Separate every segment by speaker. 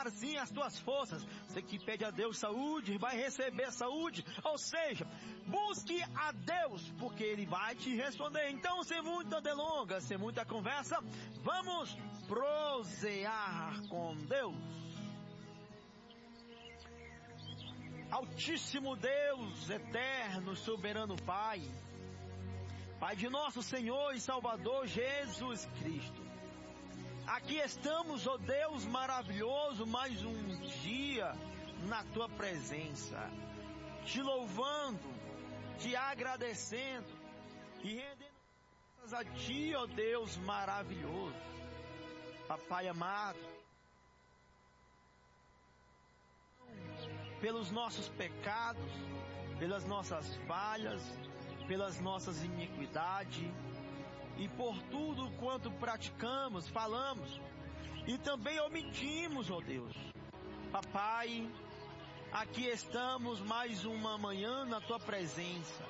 Speaker 1: renovar sim as tuas forças. Você que pede a Deus saúde, vai receber saúde. Ou seja, busque a Deus, porque Ele vai te responder. Então, sem muita delonga, sem muita conversa, vamos prosear com Deus. Altíssimo Deus, eterno, soberano Pai, Pai de nosso Senhor e Salvador Jesus Cristo, aqui estamos, ó Deus maravilhoso, mais um dia na Tua presença, te louvando, te agradecendo e rendendo graças a Ti, ó Deus maravilhoso. Papai amado, pelos nossos pecados, pelas nossas falhas, pelas nossas iniquidades e por tudo quanto praticamos, falamos e também omitimos, ó Deus. Papai, aqui estamos mais uma manhã na Tua presença.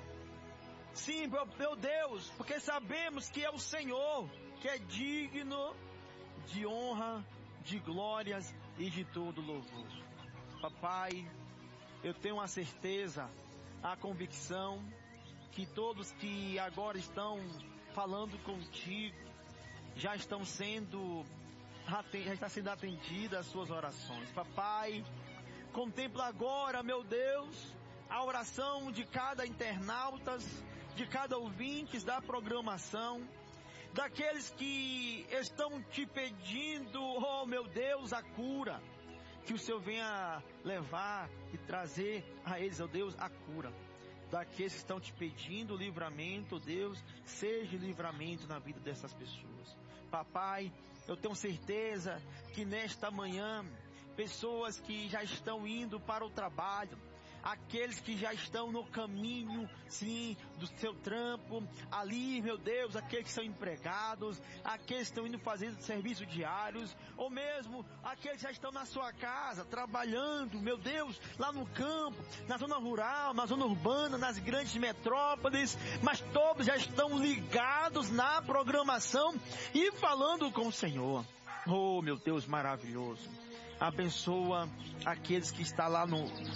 Speaker 1: Sim, meu Deus, porque sabemos que é o Senhor que é digno de honra, de glórias e de todo louvor. Papai, eu tenho a certeza, a convicção que todos que agora estão falando contigo já está sendo atendida as suas orações. Papai, contempla agora, meu Deus, a oração de cada internauta, de cada ouvinte da programação, daqueles que estão te pedindo, oh meu Deus, a cura. Que o Senhor venha levar e trazer a eles, ó Deus, a cura. Daqueles que estão te pedindo livramento, Deus, seja livramento na vida dessas pessoas. Papai, eu tenho certeza que nesta manhã, pessoas que já estão indo para o trabalho, aqueles que já estão no caminho, sim, do seu trampo, ali, meu Deus, aqueles que são empregados, aqueles que estão indo fazer serviços diários, ou mesmo aqueles que já estão na sua casa, trabalhando, meu Deus, lá no campo, na zona rural, na zona urbana, nas grandes metrópoles, mas todos já estão ligados na programação e falando com o Senhor. Oh, meu Deus maravilhoso. Abençoa aqueles que estão lá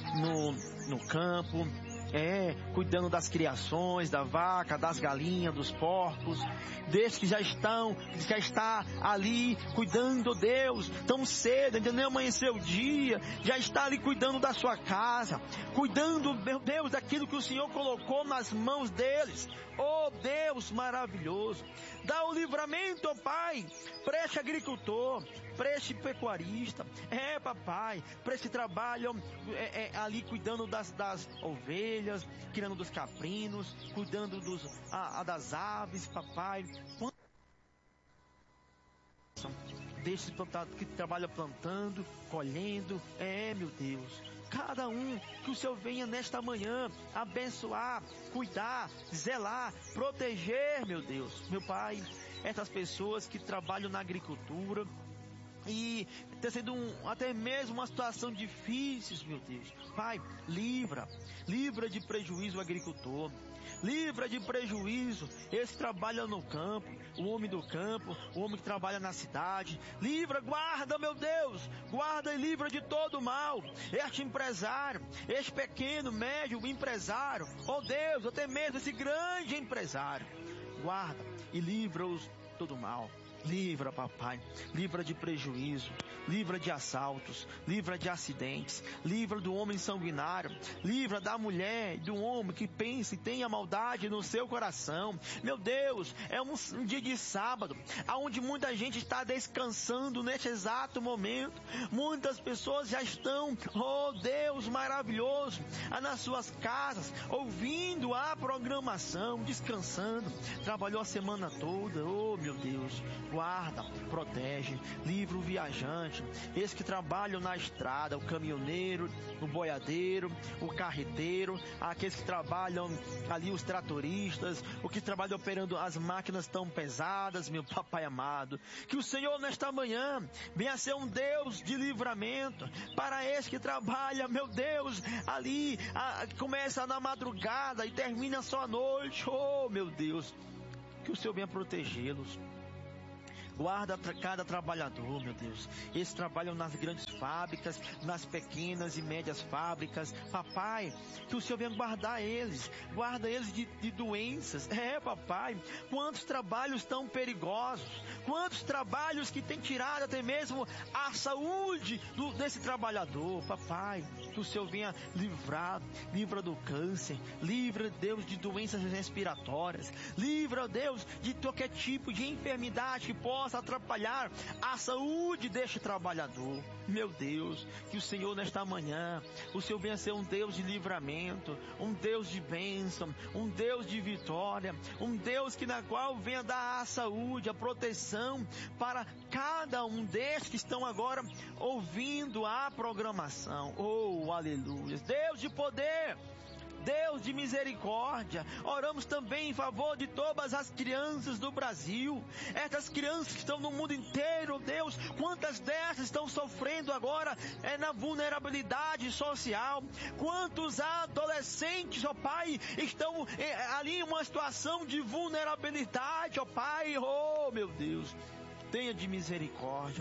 Speaker 1: no campo, cuidando das criações, da vaca, das galinhas, dos porcos, desses que já está ali cuidando, Deus, tão cedo, ainda nem amanheceu o dia, já está ali cuidando da sua casa, cuidando, meu Deus, daquilo que o Senhor colocou nas mãos deles. Oh Deus maravilhoso, dá o livramento, ó Pai, para este agricultor, para este pecuarista, papai, para esse trabalho ali cuidando das ovelhas, criando dos caprinos, cuidando das aves, papai. Desse plantado que trabalha plantando, colhendo, meu Deus. Cada um que o Senhor venha nesta manhã abençoar, cuidar, zelar, proteger, meu Deus, meu Pai, essas pessoas que trabalham na agricultura e está sendo até mesmo uma situação difícil, meu Deus. Pai, livra de prejuízo o agricultor, livra de prejuízo esse que trabalha no campo, o homem do campo, o homem que trabalha na cidade. Livra, guarda, meu Deus, guarda e livra de todo mal este empresário, este pequeno, médio empresário, oh Deus, até mesmo esse grande empresário. Guarda e livra-os de todo mal. Livra, papai, livra de prejuízo, livra de assaltos, livra de acidentes, livra do homem sanguinário, livra da mulher e do homem que pensa e tem a maldade no seu coração. Meu Deus, é um dia de sábado, onde muita gente está descansando neste exato momento. Muitas pessoas já estão, oh Deus maravilhoso, nas suas casas, ouvindo a programação, descansando. Trabalhou a semana toda, oh meu Deus. Guarda, protege, livra o viajante, esses que trabalham na estrada, o caminhoneiro, o boiadeiro, o carreteiro, aqueles que trabalham ali, os tratoristas, o que trabalham operando as máquinas tão pesadas, meu papai amado. Que o Senhor nesta manhã venha ser um Deus de livramento para esse que trabalha, meu Deus, ali, começa na madrugada e termina só à noite. Oh, meu Deus, que o Senhor venha protegê-los. Guarda cada trabalhador, meu Deus. Eles trabalham nas grandes fábricas, nas pequenas e médias fábricas. Papai, que o Senhor venha guardar eles. Guarda eles de doenças. Papai, quantos trabalhos tão perigosos. Quantos trabalhos que tem tirado até mesmo a saúde desse trabalhador. Papai, que o Senhor venha livra do câncer. Livra, Deus, de doenças respiratórias. Livra, Deus, de qualquer tipo de enfermidade que possa atrapalhar a saúde deste trabalhador. Meu Deus, que o Senhor nesta manhã, o Senhor venha ser um Deus de livramento, um Deus de bênção, um Deus de vitória, um Deus na qual venha dar a saúde, a proteção para cada um destes que estão agora ouvindo a programação. Oh, aleluia! Deus de poder, Deus de misericórdia, oramos também em favor de todas as crianças do Brasil, estas crianças que estão no mundo inteiro, Deus, quantas dessas estão sofrendo agora na vulnerabilidade social, quantos adolescentes, ó Pai, estão ali em uma situação de vulnerabilidade, ó Pai, oh meu Deus, tenha de misericórdia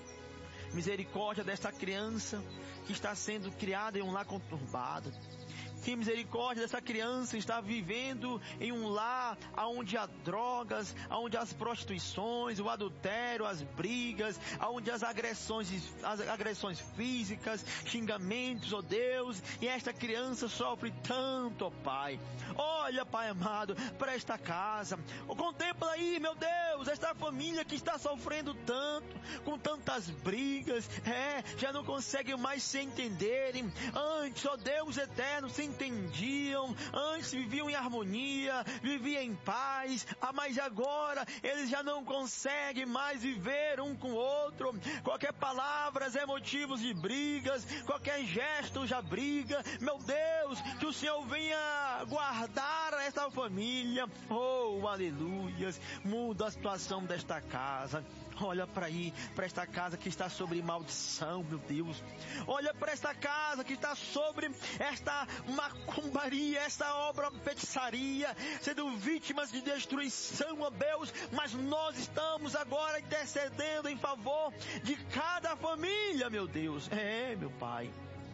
Speaker 1: desta criança que está sendo criada em um lar conturbado. Tem misericórdia dessa criança que está vivendo em um lar onde há drogas, onde há as prostituições, o adultério, as brigas, onde as agressões físicas, xingamentos, ó Deus, e esta criança sofre tanto, ó Pai. Olha, Pai amado, para esta casa, contempla aí, meu Deus, esta família que está sofrendo tanto, com tantas brigas, já não consegue mais se entenderem. Antes, ó Deus eterno, se entendiam, antes viviam em harmonia, viviam em paz, mas agora eles já não conseguem mais viver um com o outro. Qualquer palavra é motivo de brigas, qualquer gesto já briga. Meu Deus, que o Senhor venha guardar esta família. Oh, aleluias, muda a situação desta casa. Olha para esta casa que está sobre maldição, meu Deus. Olha para esta casa que está sobre esta macumbaria, esta obra feitiçaria, sendo vítimas de destruição, ó Deus. Mas nós estamos agora intercedendo em favor de cada família, meu Deus. Meu Pai.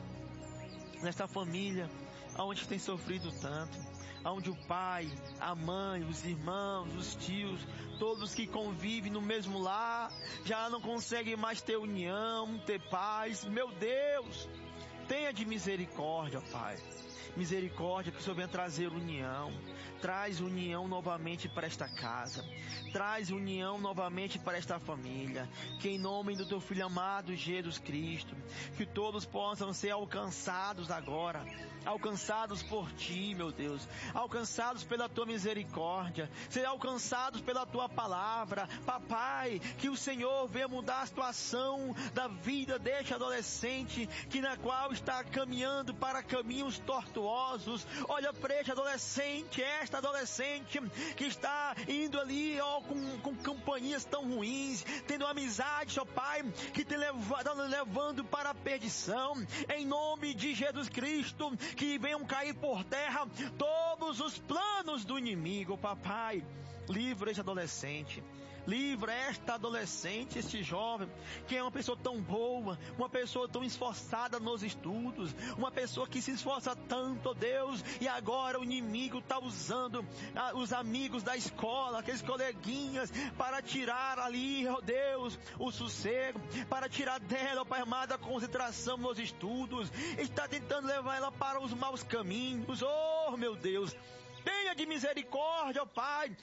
Speaker 1: Nesta família, onde tem sofrido tanto, onde o pai, a mãe, os irmãos, os tios, todos que convivem no mesmo lar, já não conseguem mais ter união, ter paz. Meu Deus, tenha de misericórdia, Pai. Misericórdia, que o Senhor venha trazer união. Traz união novamente para esta casa. Traz união novamente para esta família. Que em nome do Teu Filho amado Jesus Cristo, que todos possam ser alcançados agora. Alcançados por Ti, meu Deus. Alcançados pela Tua misericórdia. Ser alcançados pela Tua palavra. Papai, que o Senhor venha mudar a situação da vida deste adolescente, que na qual está caminhando para caminhos tortuosos. Olha para este adolescente, esta adolescente que está indo ali, com companhias tão ruins, tendo amizades, ó Pai, que te levando para a perdição. Em nome de Jesus Cristo, que venham cair por terra todos os planos do inimigo, papai. Livra este adolescente. Livra esta adolescente, este jovem, que é uma pessoa tão boa, uma pessoa tão esforçada nos estudos, uma pessoa que se esforça tanto, ó Deus, e agora o inimigo está usando os amigos da escola, aqueles coleguinhas, para tirar ali, ó Deus, o sossego, para tirar dela, ó Pai amado, a concentração nos estudos, está tentando levar ela para os maus caminhos. Oh, meu Deus, tenha de misericórdia, ó Pai.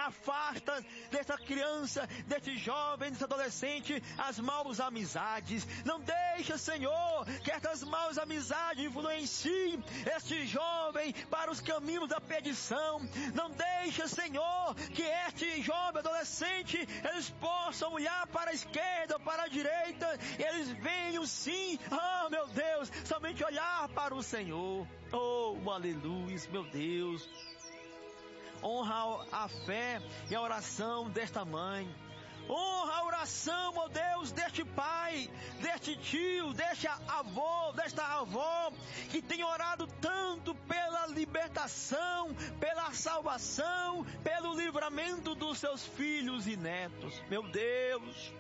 Speaker 1: Afasta dessa criança, desse jovem, desse adolescente, as maus amizades. Não deixa, Senhor, que essas maus amizades influenciem este jovem para os caminhos da perdição. Não deixa, Senhor, que este jovem, adolescente, eles possam olhar para a esquerda, para a direita, e eles venham sim, meu Deus, somente olhar para o Senhor. Oh, aleluia, meu Deus. Honra a fé e a oração desta mãe. Honra a oração, ó Deus, deste pai, deste tio, deste avô, desta avó, que tem orado tanto pela libertação, pela salvação, pelo livramento dos seus filhos e netos. Meu Deus,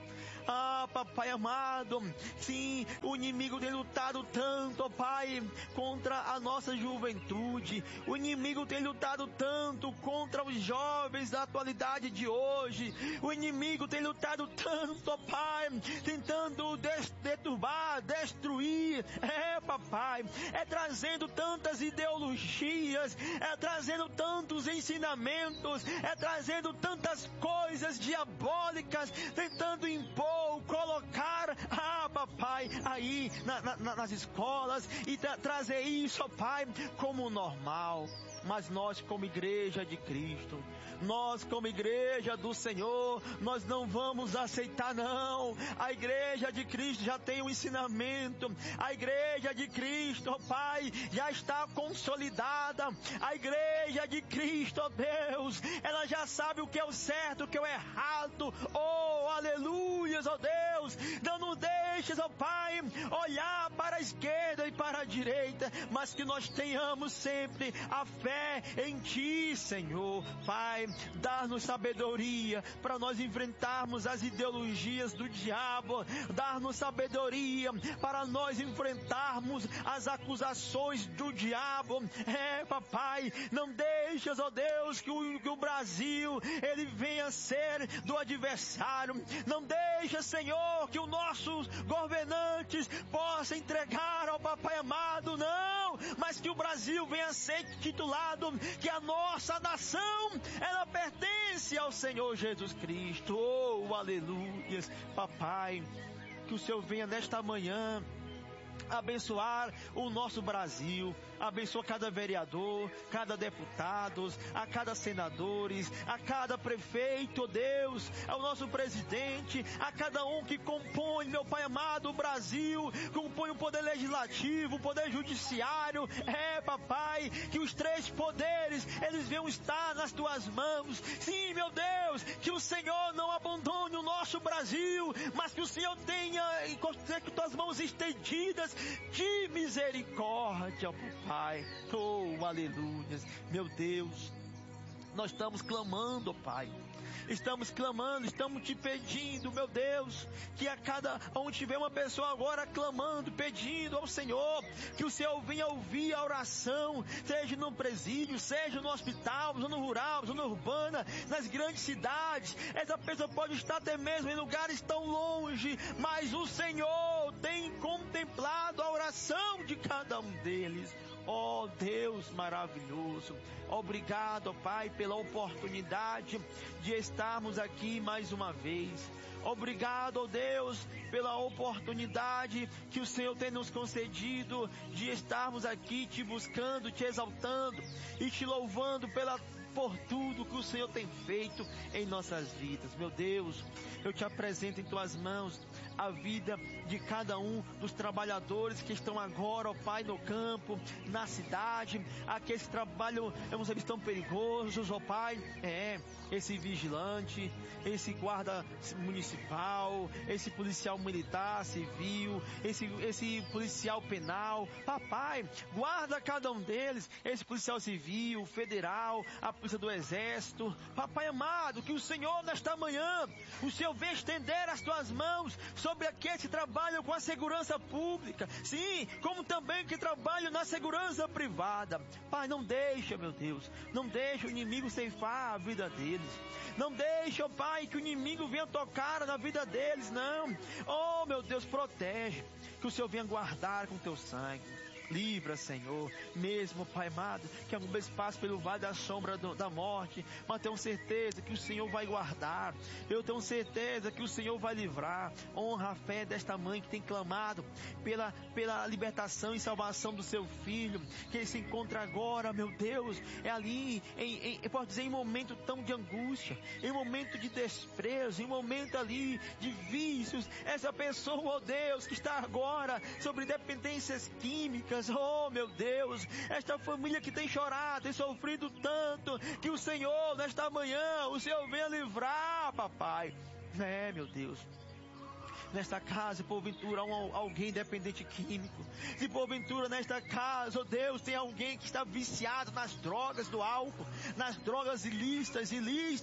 Speaker 1: papai amado, sim, o inimigo tem lutado tanto, ó Pai, contra a nossa juventude. O inimigo tem lutado tanto contra os jovens da atualidade de hoje. O inimigo tem lutado tanto, ó Pai, tentando deturbar, destruir. Papai, trazendo tantas ideologias, trazendo tantos ensinamentos, trazendo tantas coisas diabólicas, tentando impor, colocar, papai, aí nas escolas e trazer isso, Pai, como normal. Mas nós, como igreja de Cristo, nós como igreja do Senhor, nós não vamos aceitar não. A igreja de Cristo já tem um ensinamento. A igreja de Cristo, ó Pai, já está consolidada. A igreja de Cristo, ó Deus, ela já sabe o que é o certo, o que é o errado. Oh, aleluias, ó Deus. Não nos deixes, ó Pai, olhar para a esquerda e para a direita, mas que nós tenhamos sempre a fé em Ti, Senhor. Pai, dá-nos sabedoria para nós enfrentarmos as ideologias do diabo. Dá-nos sabedoria para nós enfrentarmos as acusações do diabo. Papai, não deixas, ó Deus, que o Brasil, ele venha ser do adversário. Não deixa, Senhor, que os nossos governantes possam entregar ao Papai amado, não, mas que o Brasil venha ser titulado, que a nossa nação, ela pertence ao Senhor Jesus Cristo. Oh, aleluias. Papai, que o Senhor venha nesta manhã abençoar o nosso Brasil. Abençoa cada vereador, cada deputado, a cada senadores, a cada prefeito, oh Deus, ao nosso presidente, a cada um que compõe, meu Pai amado, o Brasil, compõe o poder legislativo, o poder judiciário. Papai, que os três poderes, eles venham estar nas tuas mãos. Sim, meu Deus, que o Senhor não abandone o nosso Brasil, mas que o Senhor tenha com tuas mãos estendidas de misericórdia, Pai. Oh, aleluia. Meu Deus, nós estamos clamando, Pai. Estamos clamando, estamos te pedindo, meu Deus, que onde tiver uma pessoa agora clamando, pedindo ao Senhor, que o Senhor venha ouvir a oração, seja no presídio, seja no hospital, zona rural, zona urbana, nas grandes cidades. Essa pessoa pode estar até mesmo em lugares tão longe, mas o Senhor tem contemplado a oração de cada um deles. Oh Deus maravilhoso, obrigado, Pai, pela oportunidade de estarmos aqui mais uma vez. Obrigado, oh Deus, pela oportunidade que o Senhor tem nos concedido de estarmos aqui te buscando, te exaltando e te louvando por tudo que o Senhor tem feito em nossas vidas. Meu Deus, eu te apresento em tuas mãos a vida de cada um dos trabalhadores que estão agora, ó Pai, no campo, na cidade, aqueles que trabalham, eles estão perigosos, ó Pai, esse vigilante, esse guarda municipal, esse policial militar, civil, esse policial penal. Papai, guarda cada um deles, esse policial civil, federal, a polícia do exército. Papai amado, que o Senhor nesta manhã, o Senhor venha estender as tuas mãos sobre aqueles que trabalham com a segurança pública, sim, como também que trabalham na segurança privada. Pai, não deixa, meu Deus, não deixa o inimigo ceifar a vida deles. Não deixa, ó Pai, que o inimigo venha tocar na vida deles, não. Oh, meu Deus, protege, que o Senhor venha guardar com teu sangue. Livra, Senhor, mesmo, Pai amado, que algum vez passe pelo vale da sombra da morte, mas tenho certeza que o Senhor vai guardar. Eu tenho certeza que o Senhor vai livrar. Honra a fé desta mãe que tem clamado pela libertação e salvação do seu filho, que ele se encontra agora, meu Deus, ali, eu posso dizer, em momento tão de angústia, em momento de desprezo, em momento ali de vícios. Essa pessoa, oh Deus, que está agora sobre dependências químicas, oh meu Deus, esta família que tem chorado, tem sofrido tanto, que o Senhor nesta manhã, o Senhor venha livrar, papai. Meu Deus. Nesta casa, porventura, alguém dependente químico. Se porventura nesta casa, Deus, tem alguém que está viciado nas drogas do álcool, nas drogas ilícitas,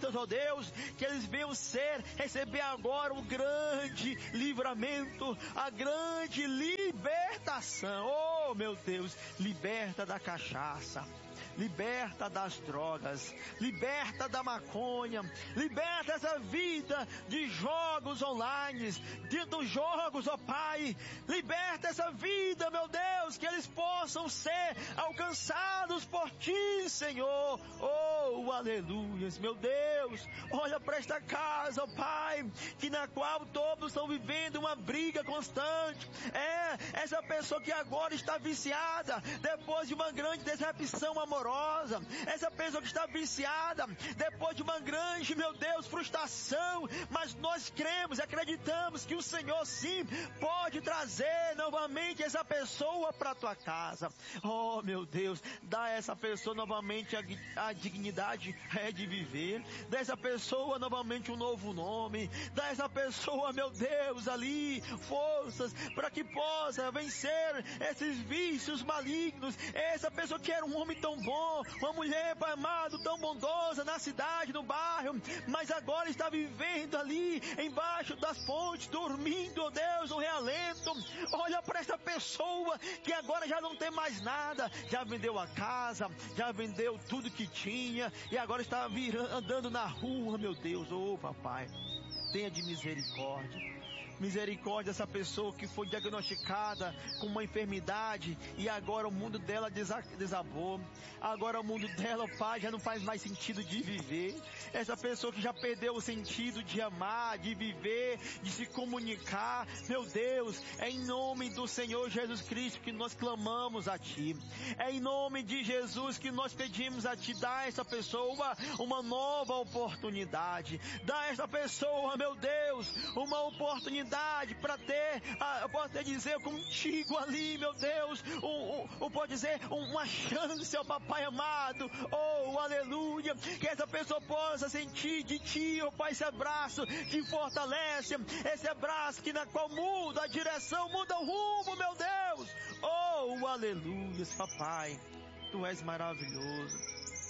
Speaker 1: Deus, que eles venham receber agora o grande livramento, a grande libertação. Oh, meu Deus, liberta da cachaça, liberta das drogas, liberta da maconha, liberta essa vida de jogos online, dos jogos, ó Pai, liberta essa vida, meu Deus, que eles possam ser alcançados por Ti, Senhor. Oh, aleluias, meu Deus, olha para esta casa, ó Pai, que na qual todos estão vivendo uma briga constante. Essa pessoa que agora está viciada, depois de uma grande decepção amorosa, essa pessoa que está viciada, depois de uma grande, meu Deus, frustração, mas nós cremos e acreditamos que o Senhor sim pode trazer novamente essa pessoa para a tua casa. Oh, meu Deus, dá a essa pessoa novamente a dignidade de viver, dá a essa pessoa novamente um novo nome, dá a essa pessoa, meu Deus, ali forças para que possa vencer esses vícios malignos. Essa pessoa que era um homem tão bom, uma mulher, Pai amado, tão bondosa na cidade, no bairro, mas agora está vivendo ali embaixo das fontes, dormindo, oh Deus, no realento. Olha para essa pessoa que agora já não tem mais nada, já vendeu a casa, já vendeu tudo que tinha e agora está andando na rua, meu Deus. Oh, papai, tenha de misericórdia. Misericórdia dessa pessoa que foi diagnosticada com uma enfermidade e agora o mundo dela desabou. Agora o mundo dela, Pai, já não faz mais sentido de viver. Essa pessoa que já perdeu o sentido de amar, de viver, de se comunicar. Meu Deus, é em nome do Senhor Jesus Cristo que nós clamamos a Ti. É em nome de Jesus que nós pedimos a Ti, dá a essa pessoa uma nova oportunidade. Dá a essa pessoa, meu Deus, uma oportunidade para ter, pode dizer, contigo ali, meu Deus, pode dizer, uma chance, ó Papai amado. Oh, aleluia, que essa pessoa possa sentir de Ti, ó Pai, esse abraço que fortalece, esse abraço que na qual muda a direção, muda o rumo, meu Deus. Oh, aleluia, Papai, Tu és maravilhoso.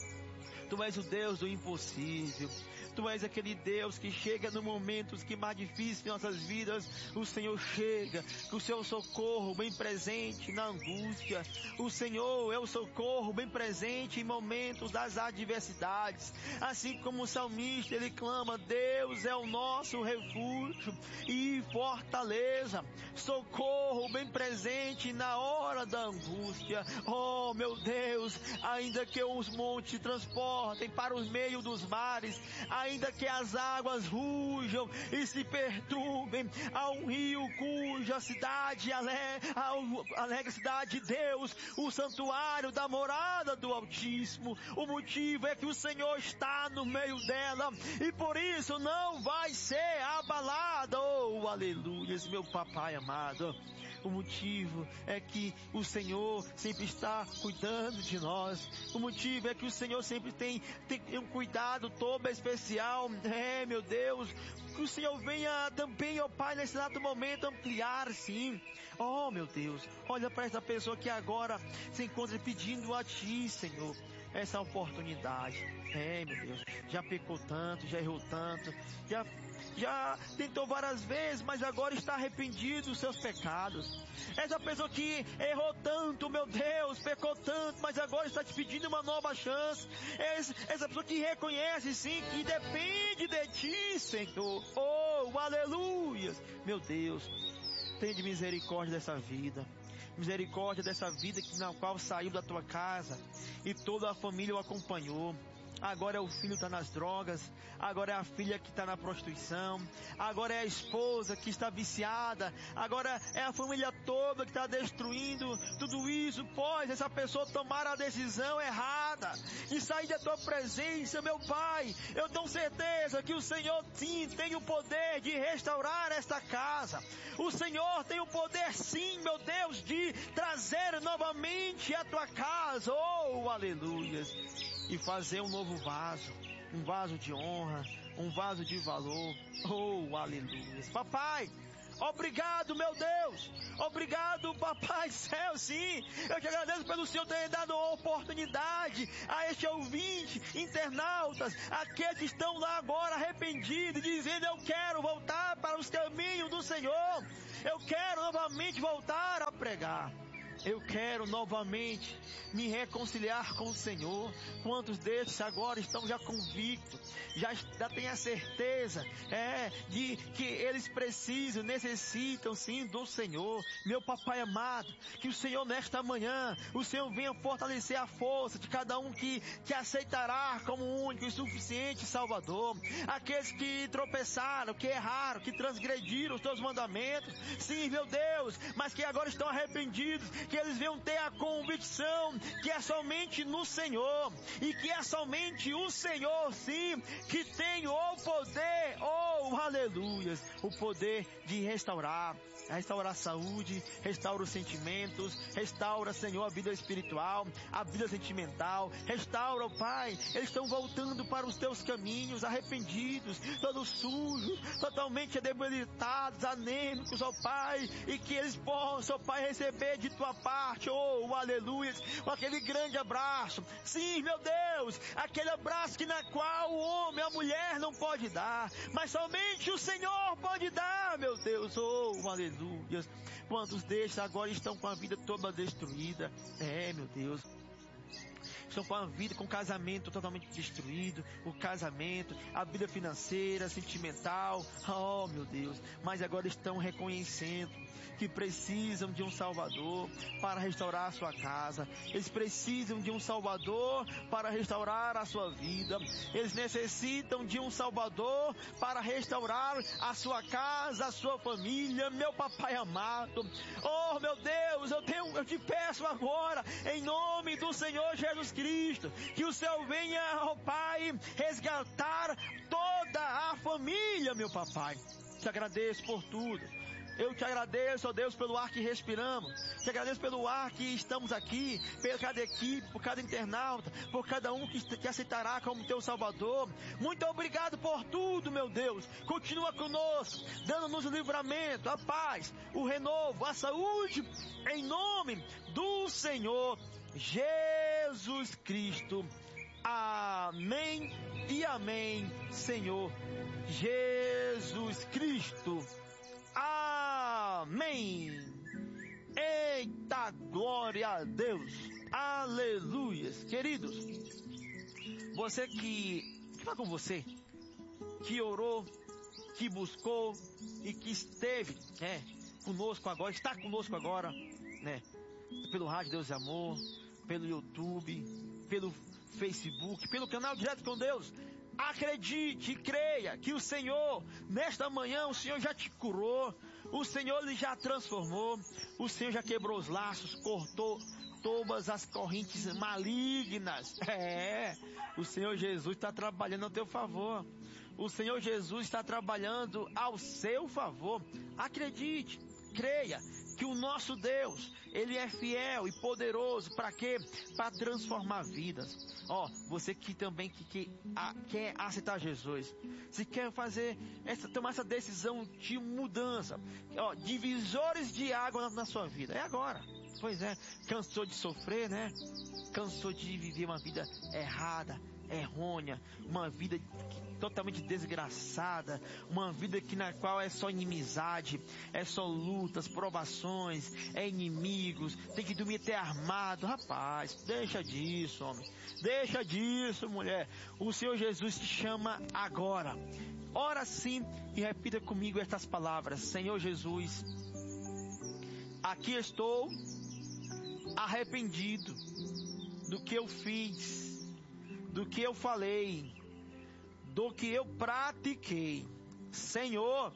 Speaker 1: Tu és o Deus do impossível. Tu és aquele Deus que chega nos momentos que mais difíceis de nossas vidas. O Senhor chega, que o seu socorro bem presente na angústia. O Senhor é o socorro bem presente em momentos das adversidades. Assim como o salmista, ele clama, Deus é o nosso refúgio e fortaleza. Socorro bem presente na hora da angústia. Oh, meu Deus, ainda que os montes se transportem para os meios dos mares, ainda que as águas rujam e se perturbem, há um rio cuja cidade alegre cidade de Deus, o santuário da morada do Altíssimo. O motivo é que o Senhor está no meio dela e por isso não vai ser abalada. Oh, aleluia, meu Papai amado. O motivo é que o Senhor sempre está cuidando de nós. O motivo é que o Senhor sempre tem um cuidado todo especial. Meu Deus, que o Senhor venha também, ó Pai, nesse exato momento ampliar, sim. Oh, meu Deus, olha para essa pessoa que agora se encontra pedindo a Ti, Senhor, essa oportunidade. Meu Deus, já pecou tanto, já errou tanto, já tentou várias vezes, mas agora está arrependido dos seus pecados. Essa pessoa que errou tanto, meu Deus, pecou tanto, mas agora está te pedindo uma nova chance. Essa pessoa que reconhece sim, que depende de Ti, Senhor. Oh, aleluia. Meu Deus, tenha de misericórdia dessa vida. Misericórdia dessa vida na qual saiu da Tua casa e toda a família o acompanhou. Agora é o filho que está nas drogas, agora é a filha que está na prostituição, agora é a esposa que está viciada, agora é a família toda que está destruindo tudo isso, pois essa pessoa tomar a decisão errada de sair da Tua presença, meu Pai. Eu tenho certeza que o Senhor sim tem o poder de restaurar esta casa. O Senhor tem o poder sim, meu Deus, de trazer novamente a Tua casa. Oh, aleluia. E fazer um novo vaso, um vaso de honra, um vaso de valor. Oh, aleluia. Papai, obrigado, meu Deus. Obrigado, Papai Céu, sim. Eu te agradeço pelo Senhor ter dado a oportunidade a este ouvinte, internautas, aqueles que estão lá agora arrependidos, dizendo: eu quero voltar para os caminhos do Senhor. Eu quero novamente voltar a pregar. Eu quero novamente me reconciliar com o Senhor. Quantos desses agora estão já convictos, já têm a certeza de que eles precisam, necessitam sim do Senhor. Meu Papai amado, que o Senhor nesta manhã, o Senhor venha fortalecer a força de cada um que aceitará como único e suficiente Salvador. Aqueles que tropeçaram, que erraram, que transgrediram os teus mandamentos, sim, meu Deus, mas que agora estão arrependidos, que eles venham ter a convicção que é somente no Senhor, e que é somente o Senhor, sim, que tem o poder, oh, aleluias, o poder de restaurar a saúde, restaura os sentimentos, restaura, Senhor, a vida espiritual, a vida sentimental, restaura, oh, Pai, eles estão voltando para os teus caminhos, arrependidos, todos sujos, totalmente debilitados, anêmicos, ó, Pai, e que eles possam, ó, Pai, receber de tua parte, oh, aleluia, aquele grande abraço, sim, meu Deus, aquele abraço que na qual o homem, a mulher não pode dar, mas somente o Senhor pode dar, meu Deus, oh, aleluia. Quantos destes agora estão com a vida toda destruída? Meu Deus. Estão com a vida, com o casamento totalmente destruído, o casamento, a vida financeira, sentimental, oh meu Deus, mas agora estão reconhecendo que precisam de um Salvador para restaurar a sua casa, eles precisam de um Salvador para restaurar a sua vida, eles necessitam de um Salvador para restaurar a sua casa, a sua família, meu Papai amado, oh meu Deus, eu te peço agora, em nome do Senhor Jesus Cristo, que o Senhor venha, ó Pai, resgatar toda a família, meu Papai. Te agradeço por tudo. Eu te agradeço, ó Deus, pelo ar que respiramos. Te agradeço pelo ar que estamos aqui, por cada equipe, por cada internauta, por cada um que aceitará como teu Salvador. Muito obrigado por tudo, meu Deus. Continua conosco, dando-nos o livramento, a paz, o renovo, a saúde, em nome do Senhor Jesus Cristo. Amém e amém, Senhor Jesus Cristo. Amém. Eita, glória a Deus. Aleluias. Queridos, você que está com você, que orou, que buscou e que esteve conosco agora, está conosco agora, pelo Rádio Deus e Amor, pelo YouTube, pelo Facebook, pelo canal Direto com Deus. Acredite e creia que o Senhor, nesta manhã, o Senhor já te curou, o Senhor lhe já transformou, o Senhor já quebrou os laços, cortou todas as correntes malignas. O Senhor Jesus está trabalhando ao teu favor. O Senhor Jesus está trabalhando ao seu favor. Acredite, creia que o nosso Deus, Ele é fiel e poderoso. Para quê? Para transformar vidas. Você que também quer aceitar Jesus, se quer tomar essa decisão de mudança, divisores de água na sua vida, é agora. Pois é, cansou de sofrer, cansou de viver uma vida errada, errônea, uma vida totalmente desgraçada, uma vida na qual é só inimizade, é só lutas, provações, é inimigos, tem que dormir até armado. Rapaz, deixa disso, homem, deixa disso, mulher. O Senhor Jesus te chama agora. Ora sim e repita comigo estas palavras: Senhor Jesus, aqui estou arrependido do que eu fiz, do que eu falei, do que eu pratiquei. Senhor,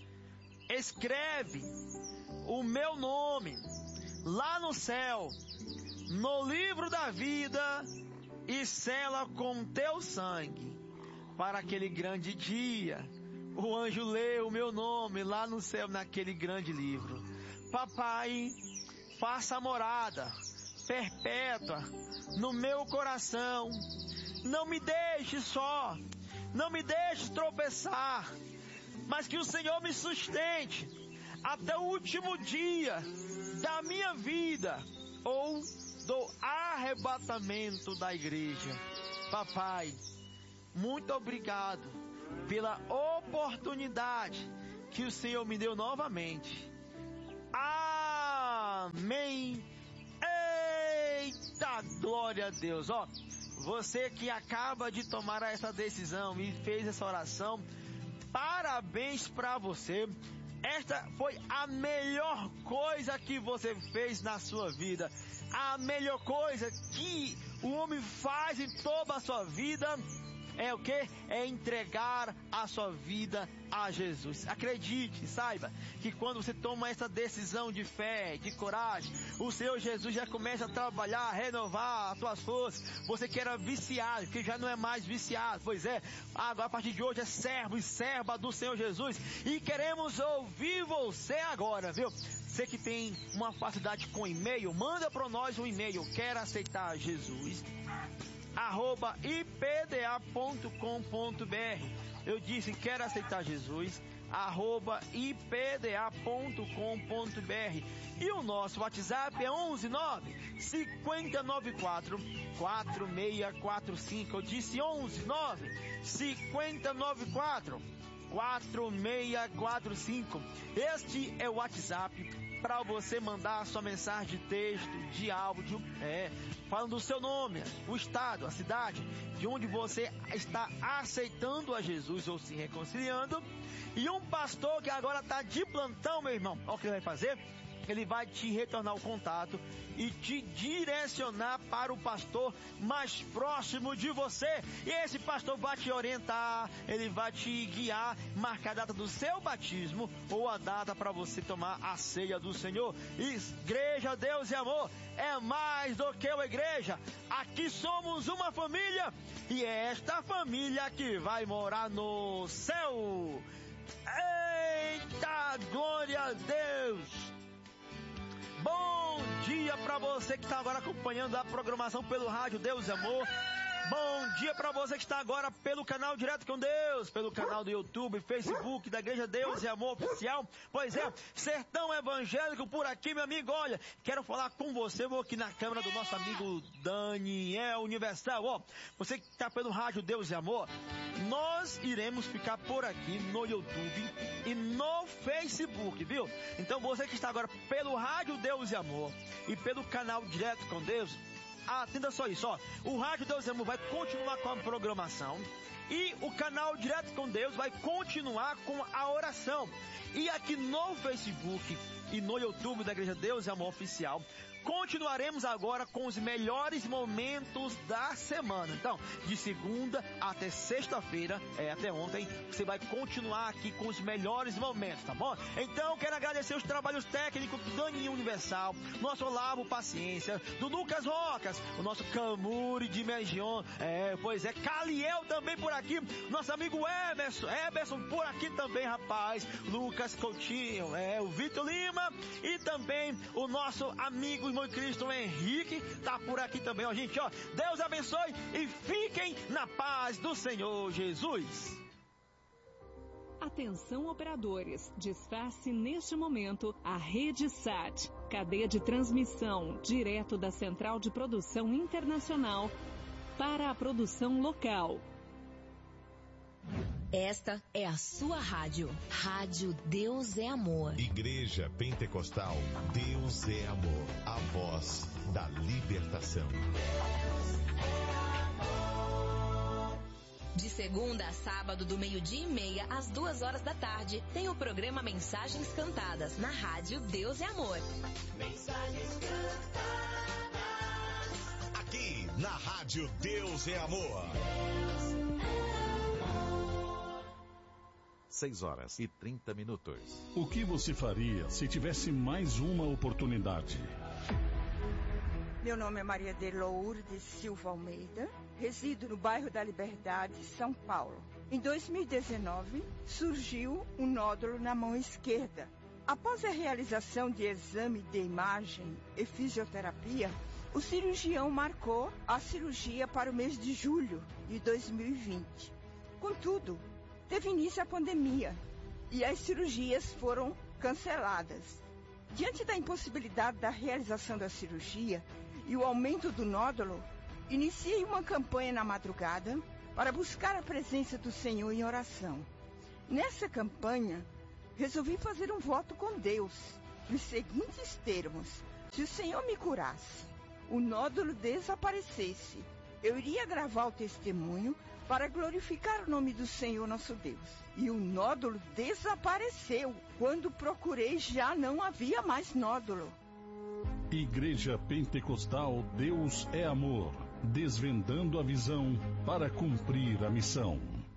Speaker 1: escreve o meu nome lá no céu, no livro da vida, e sela com teu sangue, para aquele grande dia o anjo lê o meu nome lá no céu, naquele grande livro. Papai, faça a morada perpétua no meu coração, não me deixe só, não me deixe tropeçar, mas que o Senhor me sustente até o último dia da minha vida ou do arrebatamento da igreja. Papai, muito obrigado pela oportunidade que o Senhor me deu novamente. Amém. Eita, glória a Deus. Ó, você que acaba de tomar essa decisão e fez essa oração, parabéns para você. Esta foi a melhor coisa que você fez na sua vida. A melhor coisa que o homem faz em toda a sua vida é o quê? É entregar a sua vida a Jesus. Acredite, saiba que quando você toma essa decisão de fé, de coragem, o Senhor Jesus já começa a trabalhar, a renovar as suas forças. Você que era viciado, que já não é mais viciado, pois é, agora a partir de hoje é servo e serva do Senhor Jesus. E queremos ouvir você agora, viu? Você que tem uma facilidade com e-mail, manda para nós um e-mail. Quero aceitar Jesus @ipda.com.br. Eu disse, quero aceitar Jesus @ipda.com.br. E o nosso WhatsApp é 119 5094 4645. Eu disse 119 5094 4645. Este é o WhatsApp para você mandar a sua mensagem de texto, de áudio, falando do seu nome, o estado, a cidade, de onde você está aceitando a Jesus ou se reconciliando. E um pastor que agora está de plantão, meu irmão, olha o que ele vai fazer. Ele vai te retornar o contato e te direcionar para o pastor mais próximo de você. E esse pastor vai te orientar, ele vai te guiar, marcar a data do seu batismo ou a data para você tomar a ceia do Senhor. Igreja, Deus e amor, é mais do que uma igreja. Aqui somos uma família e é esta família que vai morar no céu. Eita, glória a Deus! Bom dia para você que está agora acompanhando a programação pelo rádio Deus e Amor. Bom dia para você que está agora pelo canal Direto com Deus, pelo canal do YouTube, Facebook da Igreja Deus e Amor Oficial. Pois é, Sertão Evangélico por aqui, meu amigo. Olha, quero falar com você, vou aqui na câmera do nosso amigo Daniel Universal. Ó, você que está pelo rádio Deus e Amor, nós iremos ficar por aqui no YouTube e no Facebook, viu? Então você que está agora pelo rádio Deus e Amor e pelo canal Direto com Deus, atenda só isso, ó. O Rádio Deus e Amor vai continuar com a programação e o canal Direto com Deus vai continuar com a oração. E aqui no Facebook e no YouTube da Igreja Deus e Amor Oficial, continuaremos agora com os melhores momentos da semana. Então, de segunda até sexta-feira, até ontem, você vai continuar aqui com os melhores momentos, tá bom? Então, quero agradecer os trabalhos técnicos do Daniel Universal, nosso Olavo Paciência, do Lucas Rocas, o nosso Camuri de Megion, pois é, Caliel também por aqui, nosso amigo Eberson por aqui também, rapaz, Lucas Coutinho, o Vitor Lima e também o nosso amigo irmão Cristo Henrique tá por aqui também, ó, gente, ó. Deus abençoe e fiquem na paz do Senhor Jesus.
Speaker 2: Atenção operadores, desface neste momento a Rede SAT, cadeia de transmissão direto da Central de Produção Internacional para a produção local.
Speaker 3: Esta é a sua rádio. Rádio Deus é Amor.
Speaker 4: Igreja Pentecostal Deus é Amor. A voz da libertação.
Speaker 3: De segunda a sábado, do 12:30 às 14h, tem o programa Mensagens Cantadas, na rádio Deus é Amor.
Speaker 5: Mensagens cantadas.
Speaker 4: Aqui, na rádio Deus é Amor. 6h30.
Speaker 6: O que você faria se tivesse mais uma oportunidade?
Speaker 7: Meu nome é Maria de Lourdes Silva Almeida, resido no bairro da Liberdade, São Paulo. Em 2019, surgiu um nódulo na mão esquerda. Após a realização de exame de imagem e fisioterapia, o cirurgião marcou a cirurgia para o mês de julho de 2020. Contudo, teve início a pandemia e as cirurgias foram canceladas. Diante da impossibilidade da realização da cirurgia e o aumento do nódulo, iniciei uma campanha na madrugada para buscar a presença do Senhor em oração. Nessa campanha, resolvi fazer um voto com Deus, nos seguintes termos: se o Senhor me curasse, o nódulo desaparecesse, eu iria gravar o testemunho para glorificar o nome do Senhor nosso Deus. E o nódulo desapareceu. Quando procurei, já não havia mais nódulo.
Speaker 6: Igreja Pentecostal Deus é Amor, desvendando a visão para cumprir a missão.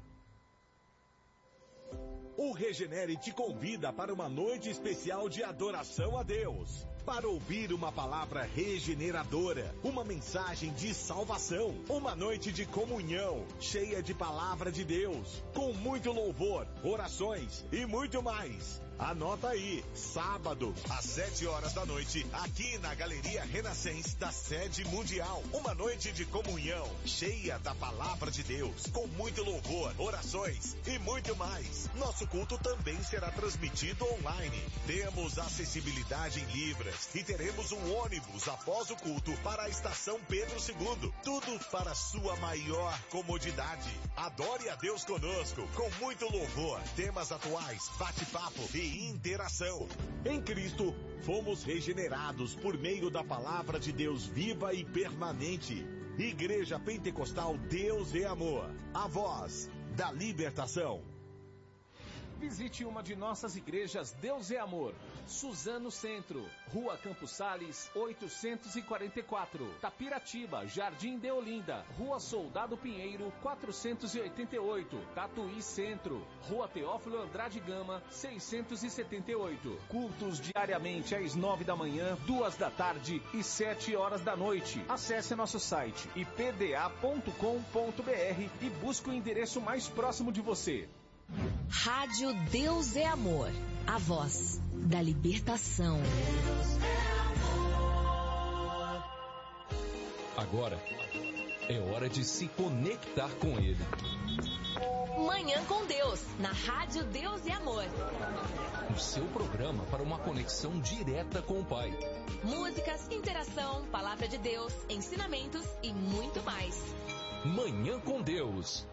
Speaker 4: O Regenere te convida para uma noite especial de adoração a Deus. Para ouvir uma palavra regeneradora, uma mensagem de salvação, uma noite de comunhão, cheia de palavra de Deus, com muito louvor, orações e muito mais. Anota aí, sábado, às 7 horas da noite, aqui na Galeria Renascença da Sede Mundial. Uma noite de comunhão, cheia da palavra de Deus, com muito louvor, orações e muito mais. Nosso culto também será transmitido online. Temos acessibilidade em Libras e teremos um ônibus após o culto para a Estação Pedro II. Tudo para sua maior comodidade. Adore a Deus conosco, com muito louvor, temas atuais, bate-papo e interação. Em Cristo, fomos regenerados por meio da palavra de Deus viva e permanente. Igreja Pentecostal Deus é Amor, a voz da libertação.
Speaker 5: Visite uma de nossas igrejas Deus é Amor. Suzano Centro, Rua Campos Sales, 844. Tapiratiba, Jardim de Olinda, Rua Soldado Pinheiro, 488. Tatuí Centro, Rua Teófilo Andrade Gama, 678. Cultos diariamente às 9 da manhã, 2 da tarde e 7 horas da noite. Acesse nosso site ipda.com.br e busque o endereço mais próximo de você.
Speaker 3: Rádio Deus é Amor, a voz da libertação.
Speaker 8: Agora é hora de se conectar com Ele.
Speaker 3: Manhã com Deus, na Rádio Deus é Amor.
Speaker 8: O seu programa para uma conexão direta com o Pai.
Speaker 3: Músicas, interação, palavra de Deus, ensinamentos e muito mais.
Speaker 8: Manhã com Deus.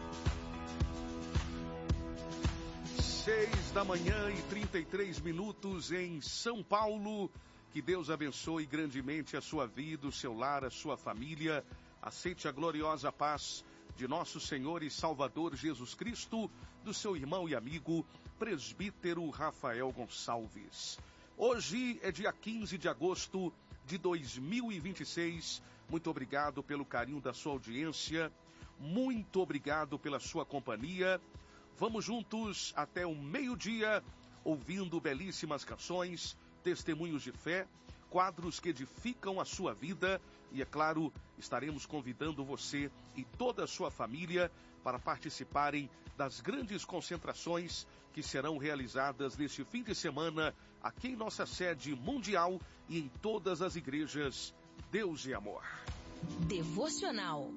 Speaker 9: 6 da manhã e 33 minutos em São Paulo. Que Deus abençoe grandemente a sua vida, o seu lar, a sua família. Aceite a gloriosa paz de nosso Senhor e Salvador Jesus Cristo, do seu irmão e amigo, presbítero Rafael Gonçalves. Hoje é dia 15 de agosto de 2026. Muito obrigado pelo carinho da sua audiência. Muito obrigado pela sua companhia. Vamos juntos até o meio-dia, ouvindo belíssimas canções, testemunhos de fé, quadros que edificam a sua vida e, é claro, estaremos convidando você e toda a sua família para participarem das grandes concentrações que serão realizadas neste fim de semana aqui em nossa sede mundial e em todas as igrejas Deus e Amor.
Speaker 3: Devocional.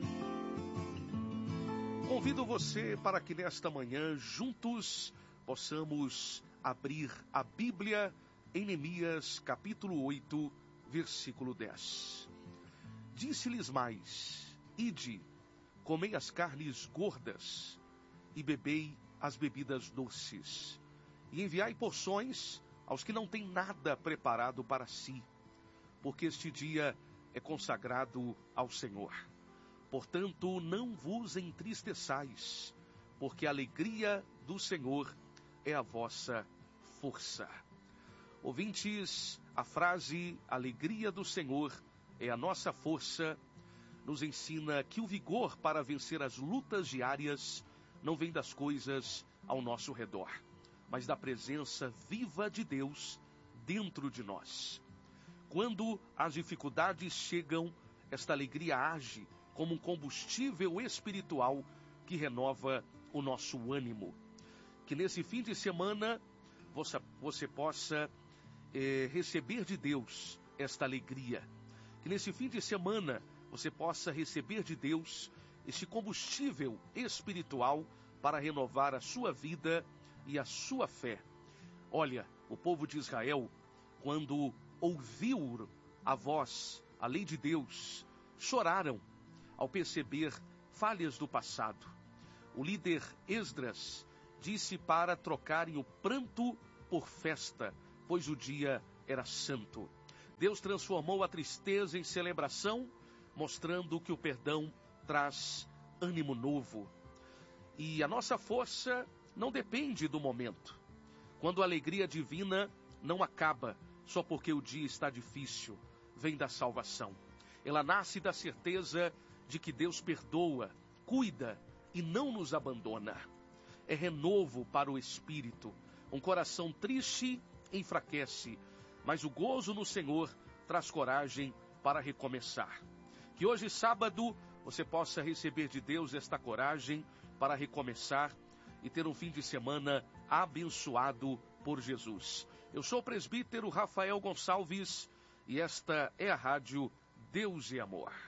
Speaker 9: Convido você para que nesta manhã, juntos, possamos abrir a Bíblia em Neemias, capítulo 8, versículo 10. Disse-lhes mais: Ide, comei as carnes gordas e bebei as bebidas doces, e enviai porções aos que não têm nada preparado para si, porque este dia é consagrado ao Senhor. Portanto, não vos entristeçais, porque a alegria do Senhor é a vossa força. Ouvintes, a frase alegria do Senhor é a nossa força nos ensina que o vigor para vencer as lutas diárias não vem das coisas ao nosso redor, mas da presença viva de Deus dentro de nós. Quando as dificuldades chegam, esta alegria age como um combustível espiritual que renova o nosso ânimo. Que nesse fim de semana você possa receber de Deus esta alegria. Que nesse fim de semana você possa receber de Deus esse combustível espiritual para renovar a sua vida e a sua fé. Olha, o povo de Israel, quando ouviu a voz, a lei de Deus, choraram ao perceber falhas do passado. O líder Esdras disse para trocarem o pranto por festa, pois o dia era santo. Deus transformou a tristeza em celebração, mostrando que o perdão traz ânimo novo. E a nossa força não depende do momento. Quando a alegria divina não acaba só porque o dia está difícil, vem da salvação. Ela nasce da certeza de que Deus perdoa, cuida e não nos abandona. É renovo para o espírito. Um coração triste enfraquece, mas o gozo no Senhor traz coragem para recomeçar. Que hoje, sábado, você possa receber de Deus esta coragem para recomeçar e ter um fim de semana abençoado por Jesus. Eu sou o presbítero Rafael Gonçalves e esta é a Rádio Deus e Amor.